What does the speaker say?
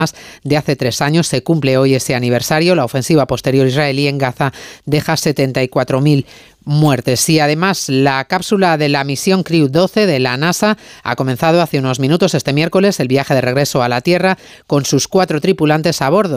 de hace 3 años. Se cumple hoy ese aniversario. La ofensiva posterior israelí en Gaza deja 74.000 muertes. Y además la cápsula de la misión Crew 12 de la NASA ha comenzado hace unos minutos este miércoles el viaje de regreso a la Tierra con sus 4 tripulantes a bordo.